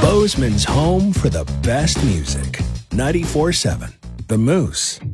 Bozeman's home for the best music. 94.7 The Moose.